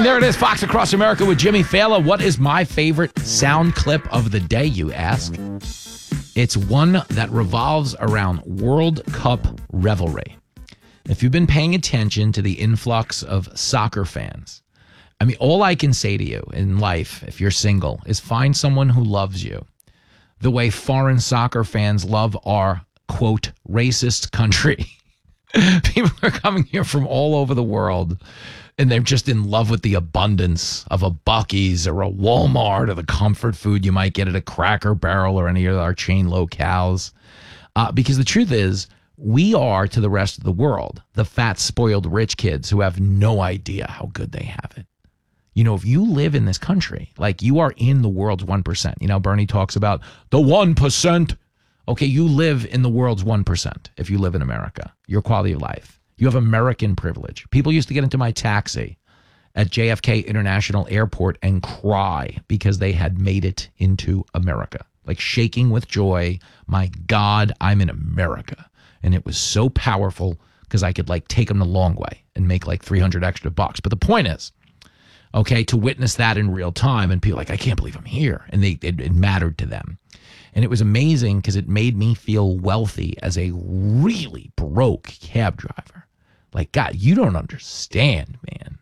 morning. There it is, Fox Across America with Jimmy Fallon. What is my favorite sound clip of the day, you ask? It's one that revolves around World Cup revelry. If you've been paying attention to the influx of soccer fans, I mean, all I can say to you in life, if you're single, is find someone who loves you the way foreign soccer fans love our, quote, racist country. People are coming here from all over the world, and they're just in love with the abundance of a Buc-ee's or a Walmart or the comfort food you might get at a Cracker Barrel or any of our chain locales. Because the truth is, we are, to the rest of the world, the fat, spoiled rich kids who have no idea how good they have it. You know, if you live in this country, like you are in the world's 1%. You know, Bernie talks about the 1%. Okay, you live in the world's 1% if you live in America. Your quality of life. You have American privilege. People used to get into my taxi at JFK International Airport and cry because they had made it into America. Like shaking with joy. My God, I'm in America. And it was so powerful because I could like take them the long way and make like 300 extra bucks. But the point is, okay, to witness that in real time and people like, I can't believe I'm here. And it mattered to them. And it was amazing because it made me feel wealthy as a really broke cab driver. Like, God, you don't understand, man.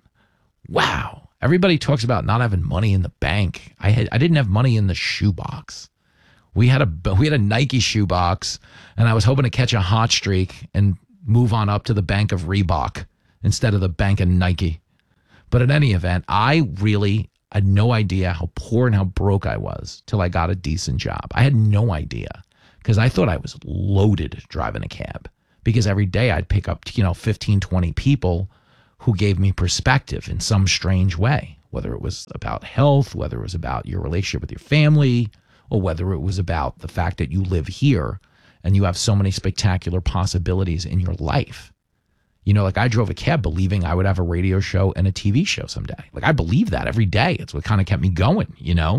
Wow. Everybody talks about not having money in the bank. I didn't have money in the shoebox. We had a Nike shoebox, and I was hoping to catch a hot streak and move on up to the bank of Reebok instead of the bank of Nike. But in any event, I had no idea how poor and how broke I was till I got a decent job. I had no idea because I thought I was loaded driving a cab because every day I'd pick up, 15, 20 people who gave me perspective in some strange way, whether it was about health, whether it was about your relationship with your family, or whether it was about the fact that you live here and you have so many spectacular possibilities in your life. You know, like I drove a cab believing I would have a radio show and a TV show someday. Like I believed that every day. It's what kind of kept me going,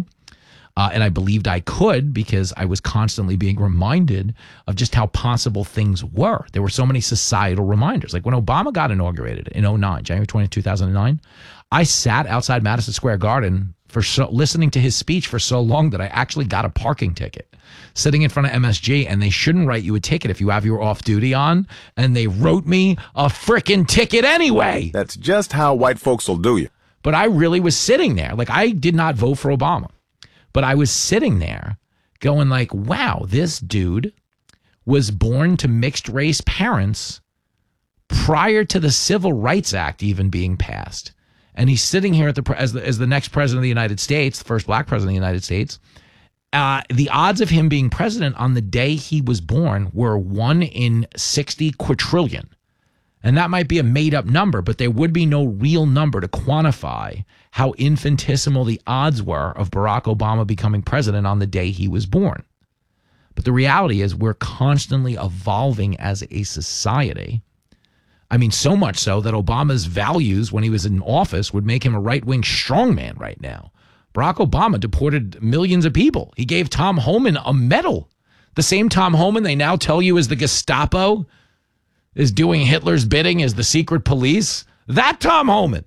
and I believed I could because I was constantly being reminded of just how possible things were. There were so many societal reminders. Like when Obama got inaugurated in 2009, January 20, 2009, I sat outside Madison Square Garden listening to his speech for so long that I actually got a parking ticket sitting in front of MSG, and they shouldn't write you a ticket if you have your off duty on, and they wrote me a frickin' ticket anyway. That's just how white folks will do you. But I really was sitting there. Like I did not vote for Obama, but I was sitting there going like, wow, this dude was born to mixed race parents prior to the Civil Rights Act even being passed. And he's sitting here as the next president of the United States, the first black president of the United States. The odds of him being president on the day he was born were 1 in 60 quadrillion. And that might be a made-up number, but there would be no real number to quantify how infinitesimal the odds were of Barack Obama becoming president on the day he was born. But the reality is we're constantly evolving as a society. I mean, so much so that Obama's values when he was in office would make him a right-wing strongman right now. Barack Obama deported millions of people. He gave Tom Homan a medal. The same Tom Homan they now tell you is the Gestapo, is doing Hitler's bidding as the secret police. That Tom Homan.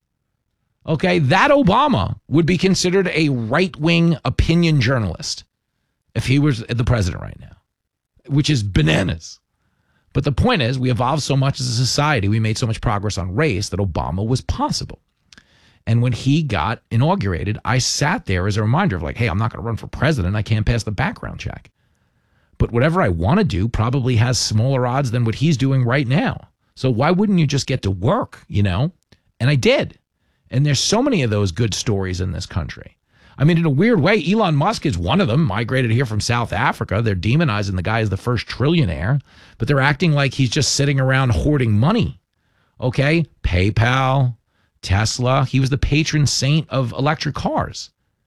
Okay, that Obama would be considered a right-wing opinion journalist if he was the president right now, which is bananas. But the point is, we evolved so much as a society, we made so much progress on race that Obama was possible. And when he got inaugurated, I sat there as a reminder of like, hey, I'm not going to run for president. I can't pass the background check. But whatever I want to do probably has smaller odds than what he's doing right now. So why wouldn't you just get to work, And I did. And there's so many of those good stories in this country. I mean, in a weird way, Elon Musk is one of them, migrated here from South Africa. They're demonizing the guy as the first trillionaire, but they're acting like he's just sitting around hoarding money. Okay? PayPal, Tesla. He was the patron saint of electric cars.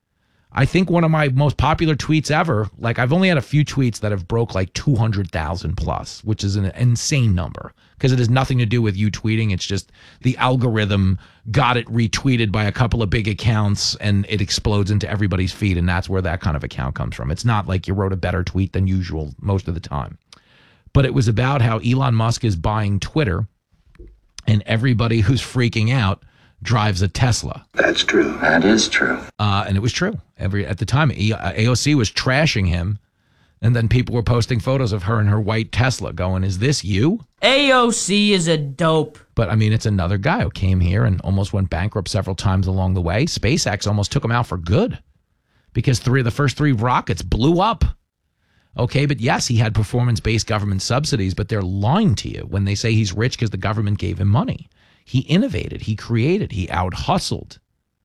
I think one of my most popular tweets ever, like I've only had a few tweets that have broke like 200,000 plus, which is an insane number because it has nothing to do with you tweeting. It's just the algorithm got it retweeted by a couple of big accounts and it explodes into everybody's feed. And that's where that kind of account comes from. It's not like you wrote a better tweet than usual most of the time. But it was about how Elon Musk is buying Twitter and everybody who's freaking out drives a Tesla. That's true. That is true. And it was true. At the time, AOC was trashing him, and then people were posting photos of her in her white Tesla going, is this you? AOC is a dope. But, I mean, it's another guy who came here and almost went bankrupt several times along the way. SpaceX almost took him out for good because the first three rockets blew up. Okay, but yes, he had performance-based government subsidies, but they're lying to you when they say he's rich because the government gave him money. He innovated, he created, he out-hustled.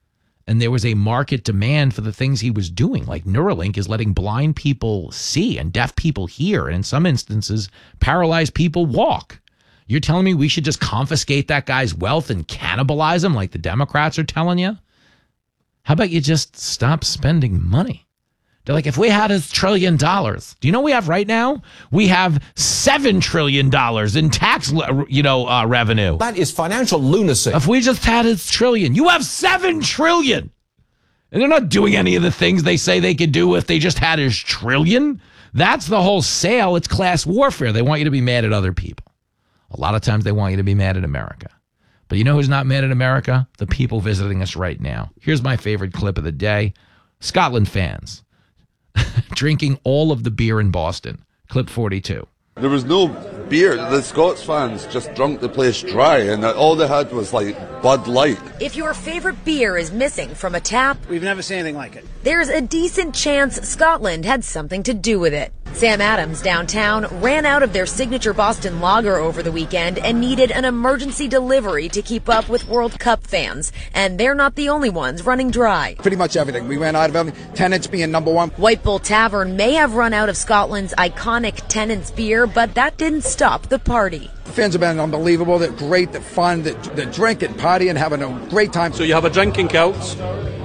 And there was a market demand for the things he was doing. Like Neuralink is letting blind people see and deaf people hear, and in some instances, paralyzed people walk. You're telling me we should just confiscate that guy's wealth and cannibalize him like the Democrats are telling you? How about you just stop spending money? They're like, if we had $1 trillion, do you know what we have right now? We have $7 trillion in tax, revenue. That is financial lunacy. If we just had $1 trillion, you have $7 trillion. And they're not doing any of the things they say they could do if they just had $1 trillion. That's the whole sale. It's class warfare. They want you to be mad at other people. A lot of times they want you to be mad at America. But you know who's not mad at America? The people visiting us right now. Here's my favorite clip of the day. Scotland fans drinking all of the beer in Boston. Clip 42. There was no beer. The Scots fans just drunk the place dry, and all they had was like Bud Light. If your favorite beer is missing from a tap, we've never seen anything like it. There's a decent chance Scotland had something to do with it. Sam Adams downtown ran out of their signature Boston lager over the weekend and needed an emergency delivery to keep up with World Cup fans. And they're not the only ones running dry. Pretty much everything. We ran out of everything. Tennent's being number one. White Bull Tavern may have run out of Scotland's iconic Tennent's beer, but that didn't stop the party. The fans have been unbelievable. They're great. They're fun. They're drinking, partying, having a great time. So you have a drinking Celts,